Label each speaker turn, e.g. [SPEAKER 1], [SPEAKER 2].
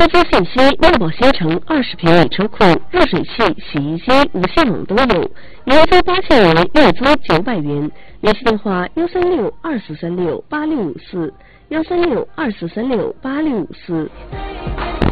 [SPEAKER 1] 车资信息：妙宝新城20平米车库，热水器、洗衣机、无线网都有，年租8000元，月租900元。联系电话：13624368654，13624368654。